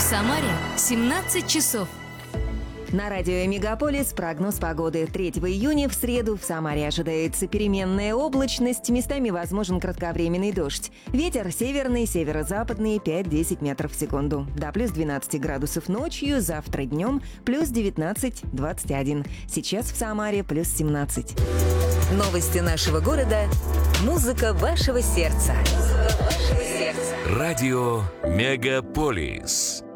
Самаре 17 часов. На радио «Мегаполис» прогноз погоды. 3 июня в среду в Самаре ожидается переменная облачность, местами возможен кратковременный дождь. Ветер северный, северо-западный 5-10 метров в секунду. До плюс 12 градусов ночью, завтра днем плюс 19-21. Сейчас в Самаре плюс 17. Новости нашего города. Музыка вашего сердца. Радио «Мегаполис».